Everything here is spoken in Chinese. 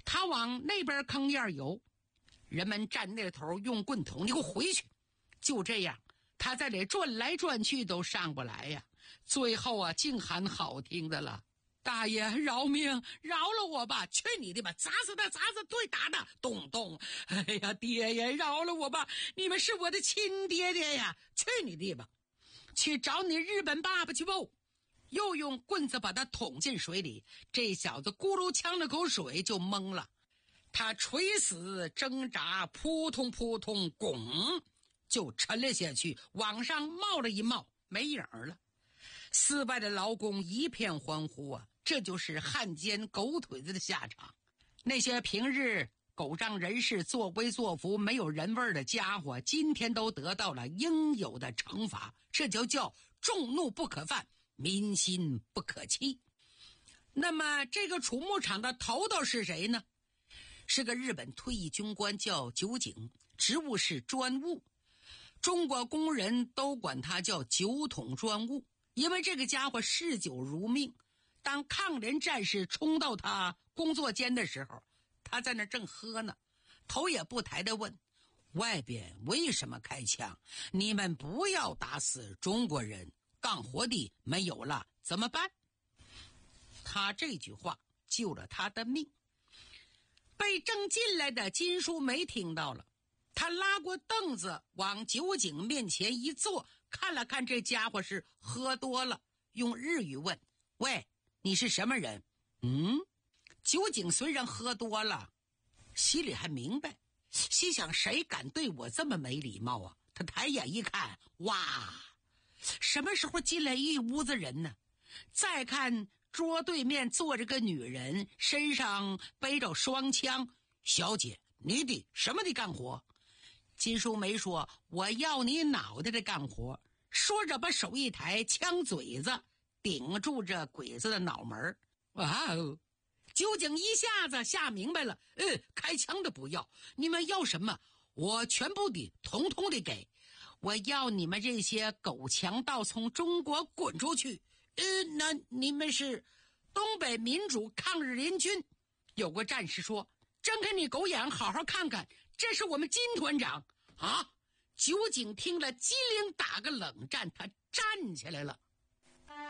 他往那边坑沿游，人们站那头用棍捅，你给我回去。就这样，他在这转来转去都上不来呀。最后啊，竟喊好听的了：大爷饶命，饶了我吧！去你的吧，砸死他，砸死，对，打他，咚咚！哎呀，爹爷饶了我吧，你们是我的亲爹爹呀！去你的吧，去找你日本爸爸去吧！又用棍子把他捅进水里，这小子咕噜呛了口水就懵了。他垂死挣扎，扑通扑通拱就沉了下去，往上冒了一冒，没影儿了。四外的劳工一片欢呼啊，这就是汉奸狗腿子的下场。那些平日狗仗人势、作威作福、没有人味的家伙，今天都得到了应有的惩罚，这就叫众怒不可犯，民心不可欺。那么这个楚牧场的头头是谁呢？是个日本退役军官，叫酒井，职务是专务。中国工人都管他叫酒桶专务，因为这个家伙嗜酒如命。当抗联战士冲到他工作间的时候，他在那正喝呢，头也不抬地问：外边为什么开枪？你们不要打死中国人，干活的没有了怎么办？他这句话救了他的命。被正进来的金淑梅听到了，他拉过凳子往酒井面前一坐，看了看这家伙是喝多了，用日语问：喂，你是什么人？酒井虽然喝多了，心里还明白，心想谁敢对我这么没礼貌啊？他抬眼一看，哇，什么时候进来一屋子人呢？再看桌对面坐着个女人，身上背着双枪。小姐，你的什么的干活？金淑梅说：我要你脑袋的干活。说着把手一抬，枪嘴子顶住这鬼子的脑门。哇哦！酒井一下子吓明白了，开枪的不要，你们要什么？我全部的统统的给。我要你们这些狗强盗从中国滚出去。那你们是东北民主抗日联军。有个战士说：睁开你狗眼，好好看看，这是我们金团长啊！酒井听了，机灵打个冷战，他站起来了。